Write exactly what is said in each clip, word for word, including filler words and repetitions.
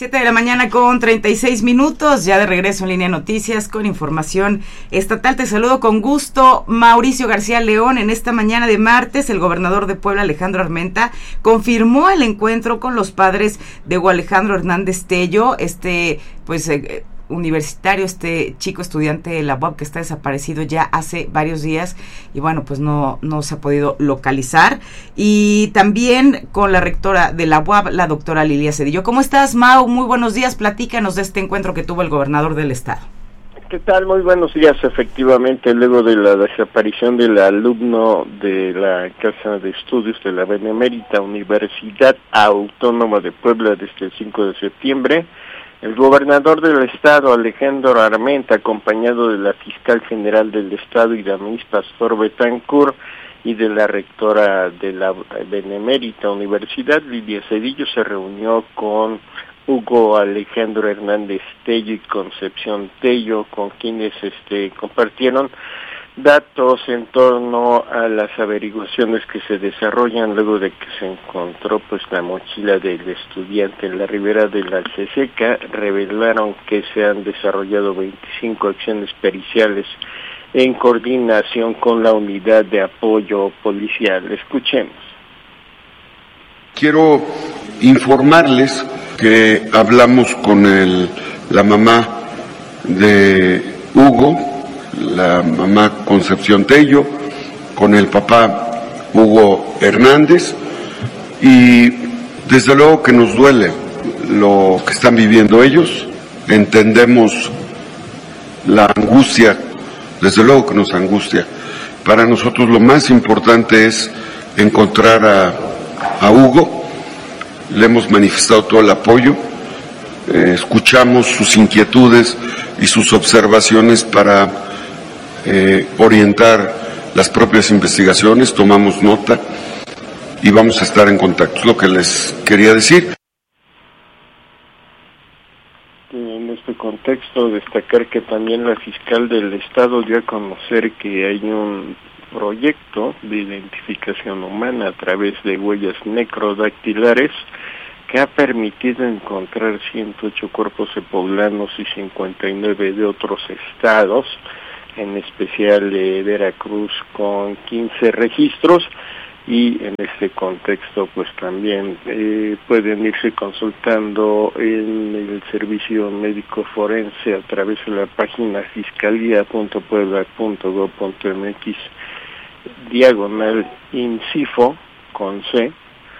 Siete de la mañana con treinta y seis minutos, ya de regreso en Línea Noticias con información estatal. Te saludo con gusto, Mauricio García León. En esta mañana de martes, el gobernador de Puebla, Alejandro Armenta, confirmó el encuentro con los padres de Hugo Alejandro Hernández Tello, este, pues, eh, universitario, este chico estudiante de la U A B que está desaparecido ya hace varios días y bueno, pues no, no se ha podido localizar. Y también con la rectora de la U A B, la doctora Lilia Cedillo. ¿Cómo estás, Mau? Muy buenos días, platícanos de este encuentro que tuvo el gobernador del estado. ¿Qué tal? Muy buenos días. Efectivamente, luego de la desaparición del alumno de la Casa de Estudios de la Benemérita Universidad Autónoma de Puebla desde el cinco de septiembre, el gobernador del estado, Alejandro Armenta, acompañado de la fiscal general del estado, Iramis Pastor Betancourt, y de la rectora de la Benemérita Universidad, Lilia Cedillo, se reunió con Hugo Alejandro Hernández Tello y Concepción Tello, con quienes este, compartieron datos en torno a las averiguaciones que se desarrollan luego de que se encontró pues la mochila del estudiante en la ribera de la Alceseca. Revelaron que se han desarrollado veinticinco acciones periciales en coordinación con la unidad de apoyo policial. Escuchemos. Quiero informarles que hablamos con el, la mamá de Hugo, la mamá Concepción Tello, con el papá Hugo Hernández, y desde luego que nos duele lo que están viviendo ellos. Entendemos la angustia, desde luego que nos angustia. Para nosotros lo más importante es encontrar a, a Hugo. Le hemos manifestado todo el apoyo, eh, escuchamos sus inquietudes y sus observaciones para eh, orientar las propias investigaciones, tomamos nota y vamos a estar en contacto. Es lo que les quería decir. En este contexto, destacar que también la fiscal del estado dio a conocer que hay un proyecto de identificación humana a través de huellas necrodactilares que ha permitido encontrar ciento ocho cuerpos de poblanos y cincuenta y nueve de otros estados, en especial de Veracruz, con quince registros. Y en este contexto pues también eh, pueden irse consultando en el servicio médico forense a través de la página fiscalía punto puebla punto gob punto mx diagonal incifo con C,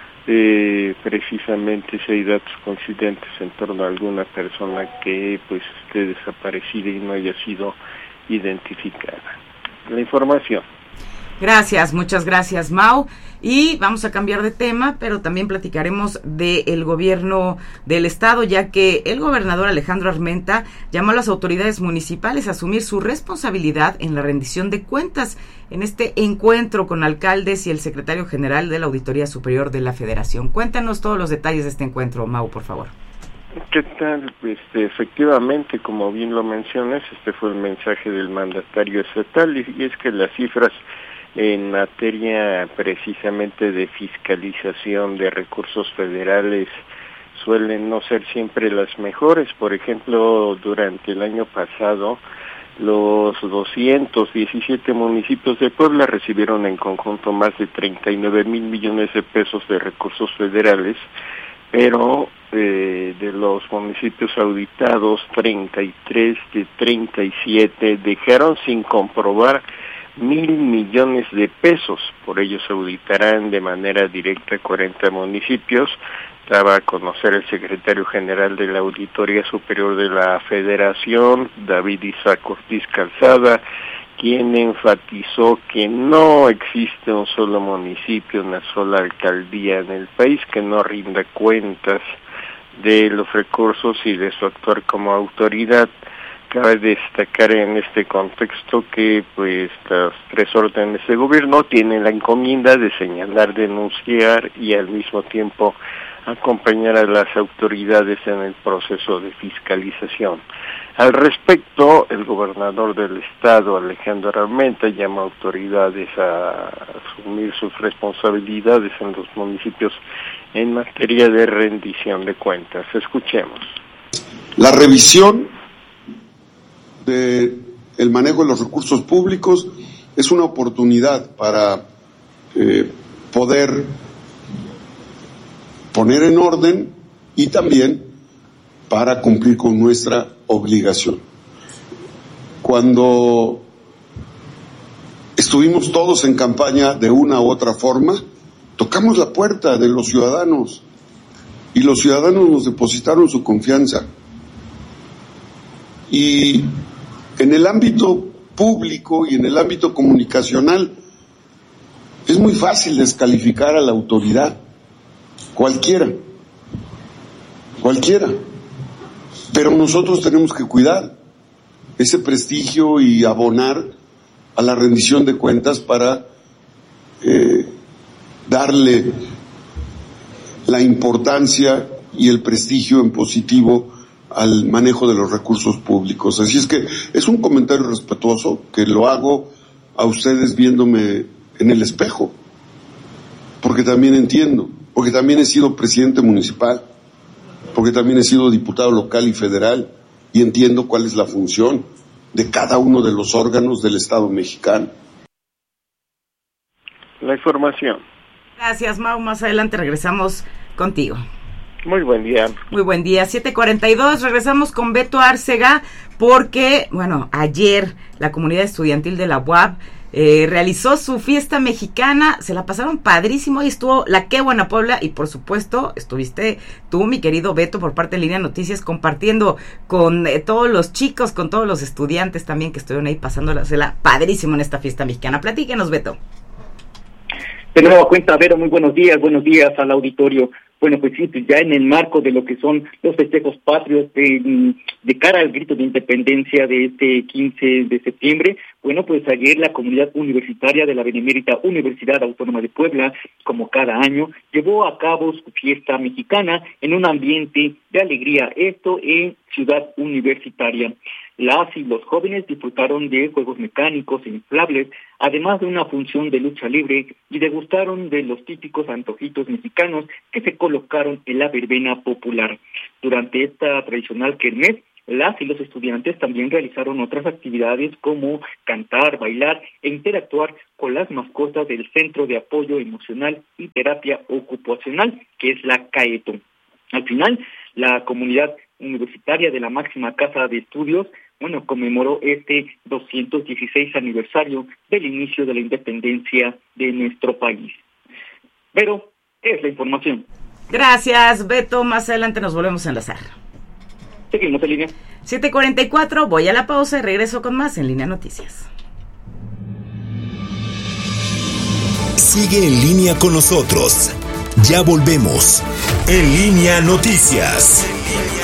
eh, precisamente si hay datos coincidentes en torno a alguna persona que pues esté desaparecida y no haya sido identificada. La información. Gracias, muchas gracias, Mau. Y vamos a cambiar de tema, pero también platicaremos del gobierno del estado, ya que el gobernador Alejandro Armenta llamó a las autoridades municipales a asumir su responsabilidad en la rendición de cuentas en este encuentro con alcaldes y el secretario general de la Auditoría Superior de la Federación. Cuéntanos todos los detalles de este encuentro, Mau, por favor. ¿Qué tal? Este, efectivamente, como bien lo mencionas, este fue el mensaje del mandatario estatal, y, y es que las cifras en materia precisamente de fiscalización de recursos federales suelen no ser siempre las mejores. Por ejemplo, durante el año pasado, los doscientos diecisiete municipios de Puebla recibieron en conjunto más de treinta y nueve mil millones de pesos de recursos federales, pero eh, de los municipios auditados, treinta y tres de treinta y siete dejaron sin comprobar mil millones de pesos. Por ello se auditarán de manera directa cuarenta municipios. Daba a conocer el secretario general de la Auditoría Superior de la Federación, David Isaac Ortiz Calzada, quien enfatizó que no existe un solo municipio, una sola alcaldía en el país que no rinda cuentas de los recursos y de su actuar como autoridad. Cabe destacar en este contexto que pues las tres órdenes de gobierno tienen la encomienda de señalar, denunciar y al mismo tiempo acompañar a las autoridades en el proceso de fiscalización. Al respecto, el gobernador del estado, Alejandro Armenta, llama a autoridades a asumir sus responsabilidades en los municipios en materia de rendición de cuentas. Escuchemos. La revisión de el manejo de los recursos públicos es una oportunidad para eh, poder poner en orden y también para cumplir con nuestra obligación. Cuando estuvimos todos en campaña de una u otra forma, tocamos la puerta de los ciudadanos y los ciudadanos nos depositaron su confianza. Y en el ámbito público y en el ámbito comunicacional es muy fácil descalificar a la autoridad, cualquiera, cualquiera, pero nosotros tenemos que cuidar ese prestigio y abonar a la rendición de cuentas para eh, darle la importancia y el prestigio en positivo al manejo de los recursos públicos. Así es que es un comentario respetuoso que lo hago a ustedes viéndome en el espejo, porque también entiendo, porque también he sido presidente municipal, porque también he sido diputado local y federal y entiendo cuál es la función de cada uno de los órganos del Estado mexicano. La información. Gracias, Mau. Más adelante regresamos contigo. Muy buen día. Muy buen día. siete cuarenta y dos, regresamos con Beto Árcega porque, bueno, ayer la comunidad estudiantil de la U A B eh, realizó su fiesta mexicana, se la pasaron padrísimo, ahí estuvo la Qué Buena Puebla y por supuesto estuviste tú, mi querido Beto, por parte de Línea Noticias, compartiendo con eh, todos los chicos, con todos los estudiantes también que estuvieron ahí pasándola padrísimo en esta fiesta mexicana. Platíquenos, Beto. De nueva cuenta, Vero, muy buenos días, buenos días al auditorio. Bueno, pues sí, ya en el marco de lo que son los festejos patrios de, de cara al grito de independencia de este quince de septiembre, bueno, pues ayer la comunidad universitaria de la Benemérita Universidad Autónoma de Puebla, como cada año, llevó a cabo su fiesta mexicana en un ambiente de alegría, esto en Ciudad Universitaria. Las y los jóvenes disfrutaron de juegos mecánicos e inflables, además de una función de lucha libre, y degustaron de los típicos antojitos mexicanos que se colocaron en la verbena popular. Durante esta tradicional kermés, las y los estudiantes también realizaron otras actividades como cantar, bailar e interactuar con las mascotas del Centro de Apoyo Emocional y Terapia Ocupacional, que es la CAETO. Al final, la comunidad universitaria de la máxima casa de estudios, bueno, conmemoró este doscientos dieciséis aniversario del inicio de la independencia de nuestro país. Pero es la información. Gracias, Beto. Más adelante nos volvemos a enlazar. Seguimos en línea. siete cuarenta y cuatro, voy a la pausa y regreso con más en Línea Noticias. Sigue en línea con nosotros. Ya volvemos. En Línea Noticias. En Línea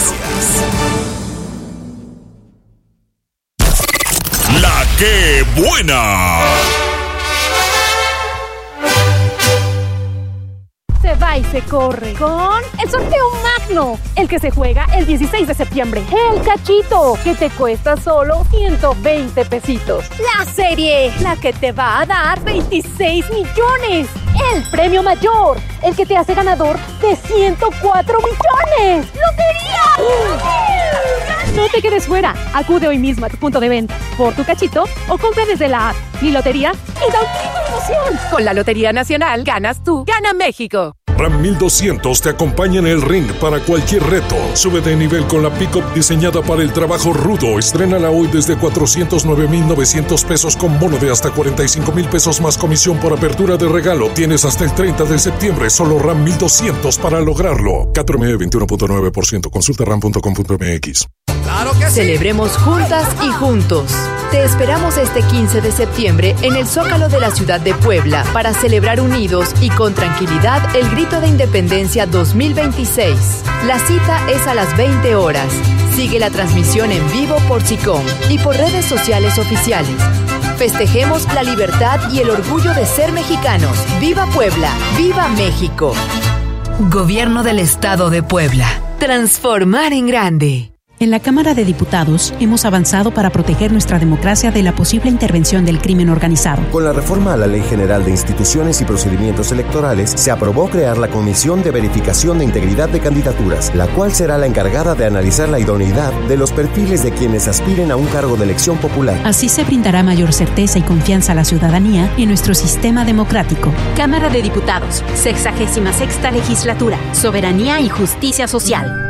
Noticias. La Qué Buena. Se va y se corre con el sorteo magno, el que se juega el dieciséis de septiembre. El cachito, que te cuesta solo ciento veinte pesitos. La serie, la que te va a dar veintiséis millones. El premio mayor, el que te hace ganador de ciento cuatro millones. ¡Lotería! No te quedes fuera. Acude hoy mismo a tu punto de venta por tu cachito o compra desde la app Mi Lotería y da un grito de emoción. Con la Lotería Nacional ganas tú, gana México. Ram mil doscientos te acompaña en el ring para cualquier reto. Sube de nivel con la pick-up diseñada para el trabajo rudo. Estrénala hoy desde cuatrocientos nueve mil novecientos pesos con bono de hasta cuarenta y cinco mil pesos más comisión por apertura de regalo. Tienes hasta el treinta de septiembre. Solo Ram mil doscientos para lograrlo. cuatro M E veintiuno punto nueve por ciento. Consulta ram punto com punto m x. ¡Claro que sí! Celebremos juntas y juntos. Te esperamos este quince de septiembre en el Zócalo de la ciudad de Puebla para celebrar unidos y con tranquilidad el Grito de Independencia dos mil veintiséis. La cita es a las veinte horas. Sigue la transmisión en vivo por SICOM y por redes sociales oficiales. Festejemos la libertad y el orgullo de ser mexicanos. ¡Viva Puebla! ¡Viva México! Gobierno del Estado de Puebla. Transformar en grande. En la Cámara de Diputados hemos avanzado para proteger nuestra democracia de la posible intervención del crimen organizado. Con la reforma a la Ley General de Instituciones y Procedimientos Electorales, se aprobó crear la Comisión de Verificación de Integridad de Candidaturas, la cual será la encargada de analizar la idoneidad de los perfiles de quienes aspiren a un cargo de elección popular. Así se brindará mayor certeza y confianza a la ciudadanía en nuestro sistema democrático. Cámara de Diputados, sexagésima sexta legislatura, soberanía y justicia social.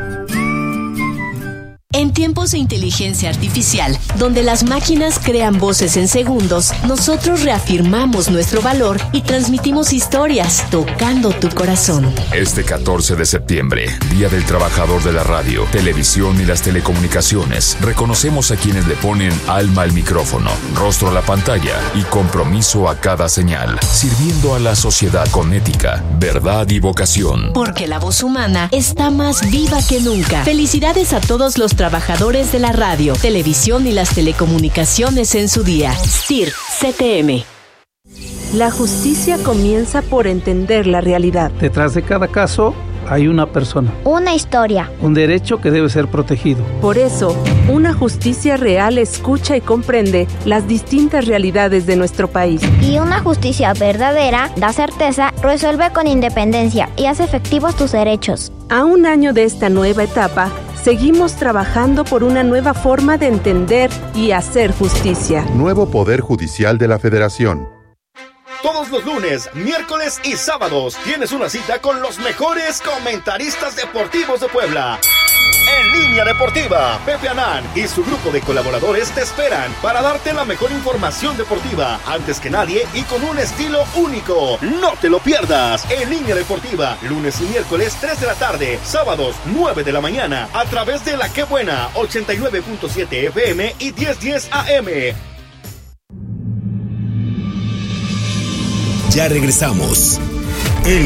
En tiempos de inteligencia artificial, donde las máquinas crean voces en segundos, nosotros reafirmamos nuestro valor y transmitimos historias tocando tu corazón. Este catorce de septiembre, Día del Trabajador de la Radio, Televisión y las Telecomunicaciones, reconocemos a quienes le ponen alma al micrófono, rostro a la pantalla y compromiso a cada señal, sirviendo a la sociedad con ética, verdad y vocación. Porque la voz humana está más viva que nunca. Felicidades a todos los trabajadores de la radio, televisión y las telecomunicaciones en su día. S T I R, C T M. La justicia comienza por entender la realidad. Detrás de cada caso hay una persona. Una historia. Un derecho que debe ser protegido. Por eso, una justicia real escucha y comprende las distintas realidades de nuestro país. Y una justicia verdadera da certeza, resuelve con independencia y hace efectivos tus derechos. A un año de esta nueva etapa, seguimos trabajando por una nueva forma de entender y hacer justicia. Nuevo Poder Judicial de la Federación. Todos los lunes, miércoles y sábados tienes una cita con los mejores comentaristas deportivos de Puebla. En Línea Deportiva, Pepe Anán y su grupo de colaboradores te esperan para darte la mejor información deportiva antes que nadie y con un estilo único. No te lo pierdas. En Línea Deportiva, lunes y miércoles tres de la tarde, sábados nueve de la mañana, a través de La Qué Buena ochenta y nueve punto siete F M y diez diez A M. Ya regresamos.